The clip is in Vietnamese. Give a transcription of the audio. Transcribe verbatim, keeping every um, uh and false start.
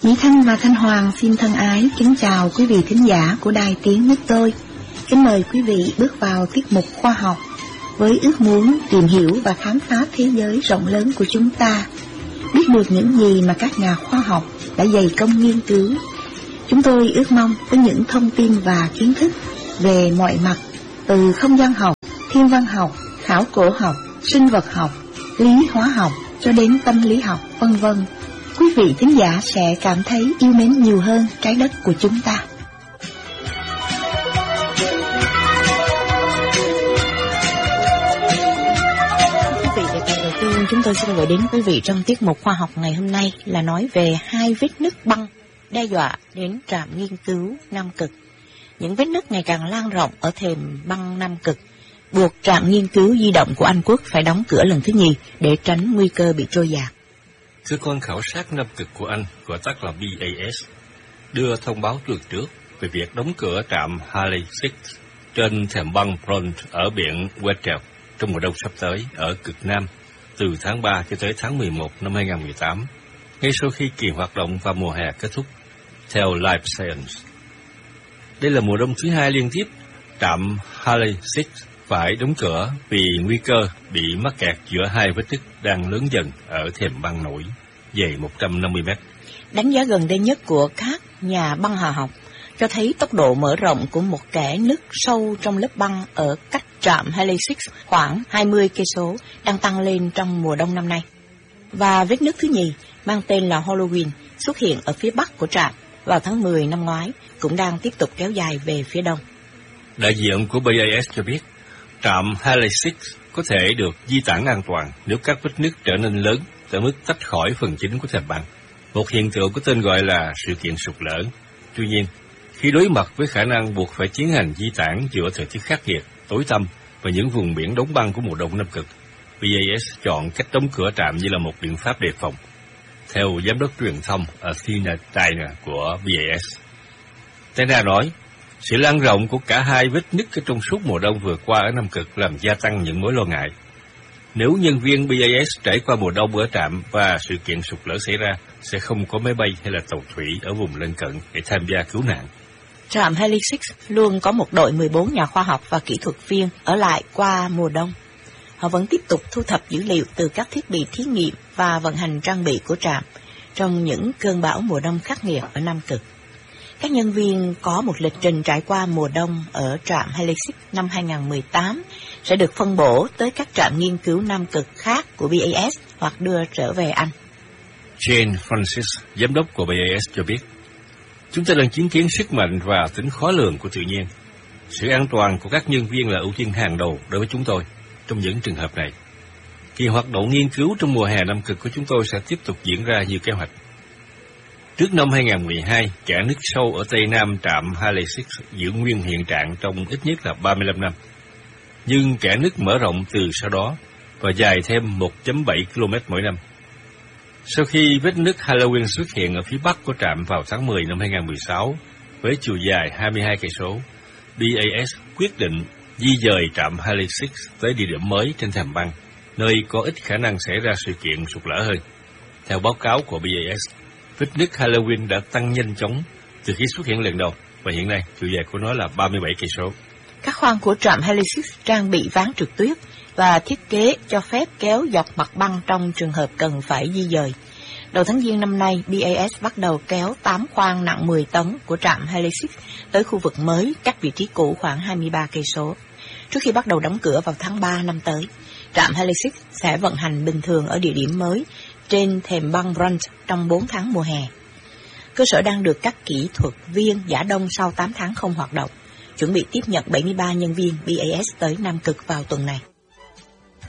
Mỹ Thanh và Thanh Hoàng xin thân ái kính chào quý vị thính giả của Đài Tiếng Nước Tôi. Kính mời quý vị bước vào tiết mục khoa học với ước muốn tìm hiểu và khám phá thế giới rộng lớn của chúng ta, biết được những gì mà các nhà khoa học đã dày công nghiên cứu. Chúng tôi ước mong có những thông tin và kiến thức về mọi mặt, từ không gian học, thiên văn học, khảo cổ học, sinh vật học, lý hóa học cho đến tâm lý học, vân vân. Quý vị thính giả sẽ cảm thấy yêu mến nhiều hơn trái đất của chúng ta. Quý vị, đề tài đầu tiên chúng tôi xin gửi đến quý vị trong tiết mục khoa học ngày hôm nay là nói về hai vết nứt băng đe dọa đến trạm nghiên cứu Nam Cực. Những vết nứt ngày càng lan rộng ở thềm băng Nam Cực buộc trạm nghiên cứu di động của Anh Quốc phải đóng cửa lần thứ nhì để tránh nguy cơ bị trôi dạt. Cơ quan khảo sát Nam Cực của Anh, gọi tắt là B A S, đưa thông báo tuần trước về việc đóng cửa trạm Halley sáu trên thềm băng Brunt ở biển Weddell trong mùa đông sắp tới ở cực Nam từ tháng ba cho tới tháng mười một năm hai nghìn không trăm mười tám, ngay sau khi kỳ hoạt động vào mùa hè kết thúc, theo Life Science. Đây là mùa đông thứ hai liên tiếp trạm Halley sáu phải đóng cửa vì nguy cơ bị mắc kẹt giữa hai vết nứt đang lớn dần ở thềm băng nổi dày một trăm năm mươi mét. Đánh giá gần đây nhất của các nhà băng hà học cho thấy tốc độ mở rộng của một kẽ nứt sâu trong lớp băng ở cách trạm Halley sáu khoảng hai mươi cây số đang tăng lên trong mùa đông năm nay. Và vết nứt thứ nhì mang tên là Halloween xuất hiện ở phía bắc của trạm vào tháng mười năm ngoái, cũng đang tiếp tục kéo dài về phía đông. Đại diện của B A S cho biết trạm Halley sáu có thể được di tản an toàn nếu các vết nứt trở nên lớn tới mức tách khỏi phần chính của thềm băng, một hiện tượng có tên gọi là sự kiện sụt lở. Tuy nhiên, khi đối mặt với khả năng buộc phải tiến hành di tản giữa thời tiết khắc nghiệt, tối tăm và những vùng biển đóng băng của mùa đông Nam Cực, B A S chọn cách đóng cửa trạm như là một biện pháp đề phòng. Theo giám đốc truyền thông Athena Tyner của B A S, Tyner nói, sự lan rộng của cả hai vết nứt trong suốt mùa đông vừa qua ở Nam Cực làm gia tăng những mối lo ngại. Nếu nhân viên B A S trải qua mùa đông ở trạm và sự kiện sụt lở xảy ra, sẽ không có máy bay hay là tàu thủy ở vùng lân cận để tham gia cứu nạn. Trạm Halley sáu luôn có một đội mười bốn nhà khoa học và kỹ thuật viên ở lại qua mùa đông. Họ vẫn tiếp tục thu thập dữ liệu từ các thiết bị thí nghiệm và vận hành trang bị của trạm trong những cơn bão mùa đông khắc nghiệt ở Nam Cực. Các nhân viên có một lịch trình trải qua mùa đông ở trạm Halley sáu năm hai nghìn không trăm mười tám sẽ được phân bổ tới các trạm nghiên cứu Nam Cực khác của B A S hoặc đưa trở về Anh. Jane Francis, giám đốc của B A S cho biết, chúng ta đang chứng kiến sức mạnh và tính khó lường của tự nhiên. Sự an toàn của các nhân viên là ưu tiên hàng đầu đối với chúng tôi trong những trường hợp này. Kỳ hoạt động nghiên cứu trong mùa hè Nam Cực của chúng tôi sẽ tiếp tục diễn ra như kế hoạch. Trước năm hai nghìn không trăm mười hai, kẽ nứt sâu ở tây nam trạm Halley sáu giữ nguyên hiện trạng trong ít nhất là ba mươi lăm năm. Nhưng kẽ nứt mở rộng từ sau đó và dài thêm một phẩy bảy ki lô mét mỗi năm. Sau khi vết nứt Halloween xuất hiện ở phía bắc của trạm vào tháng mười năm hai nghìn không trăm mười sáu với chiều dài hai mươi hai cây số, B A S quyết định di dời trạm Halley sáu tới địa điểm mới trên thềm băng, nơi có ít khả năng xảy ra sự kiện sụt lở hơn. Theo báo cáo của B A S, vết nứt Halloween đã tăng nhanh chóng từ khi xuất hiện lần đầu và hiện nay chiều dài của nó là ba mươi bảy cây số. Các khoang của trạm Halley sáu trang bị ván trượt tuyết và thiết kế cho phép kéo dọc mặt băng trong trường hợp cần phải di dời. Đầu tháng Giêng năm nay, B A S bắt đầu kéo tám khoang nặng mười tấn của trạm Halley sáu tới khu vực mới cách vị trí cũ khoảng hai mươi ba cây số. Trước khi bắt đầu đóng cửa vào tháng ba năm tới, trạm Halley sáu sẽ vận hành bình thường ở địa điểm mới trên thềm băng Brunt trong bốn tháng mùa hè. Cơ sở đang được các kỹ thuật viên giã đông sau tám tháng không hoạt động, chuẩn bị tiếp nhận bảy mươi ba nhân viên B A S tới Nam Cực vào tuần này.